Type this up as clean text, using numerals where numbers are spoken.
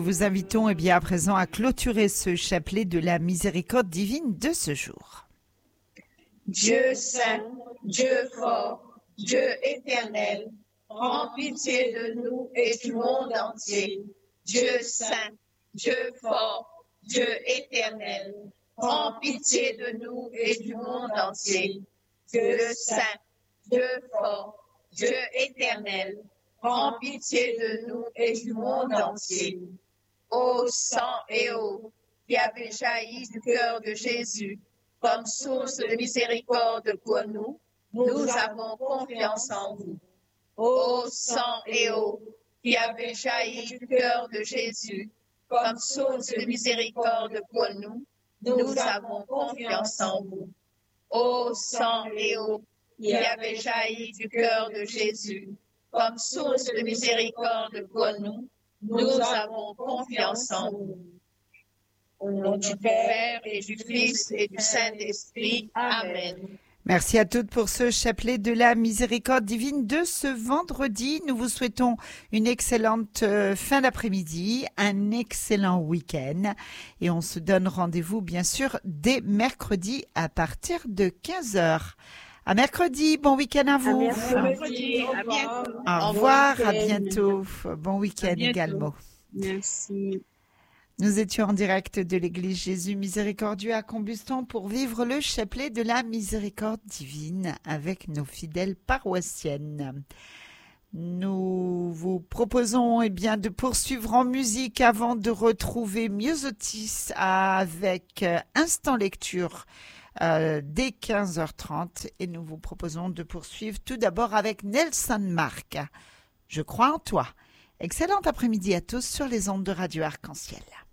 Vous invitons à présent à clôturer ce chapelet de la miséricorde divine de ce jour. Dieu saint, Dieu fort, Dieu éternel, prends pitié de nous et du monde entier. Dieu saint, Dieu fort, Dieu éternel, prends pitié de nous et du monde entier. Dieu saint, Dieu fort, Dieu éternel, prends pitié de nous et du monde entier. Ô sang et eau qui avez jailli du cœur de Jésus comme source de miséricorde pour nous, nous avons confiance en vous. Ô sang et eau qui avez jailli du cœur de Jésus comme source de miséricorde pour nous, nous avons confiance en vous. Ô sang et eau qui avez jailli du cœur de Jésus comme source de miséricorde pour nous, nous avons confiance en vous. Au nom du Père et du Fils et du Saint-Esprit. Amen. Merci à toutes pour ce chapelet de la miséricorde divine de ce vendredi. Nous vous souhaitons une excellente fin d'après-midi, un excellent week-end. Et on se donne rendez-vous, bien sûr, dès mercredi à partir de 15h. À mercredi, bon week-end à vous. À mercredi, à bientôt. Au revoir, à bientôt. Bon week-end également. Merci. Nous étions en direct de l'église Jésus Miséricordieux à Combuston pour vivre le chapelet de la miséricorde divine avec nos fidèles paroissiennes. Nous vous proposons de poursuivre en musique avant de retrouver Myosotis avec Instant Lecture dès 15h30 et nous vous proposons de poursuivre tout d'abord avec Nelson Marc. Je crois en toi. Excellent après-midi à tous sur les ondes de Radio Arc-en-Ciel.